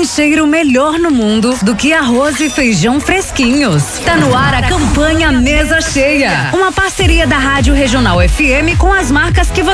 cheiro melhor no mundo do que arroz e feijão fresquinhos. Tá no ar a campanha Mesa Cheia. Uma parceria da Rádio Regional FM com as marcas que você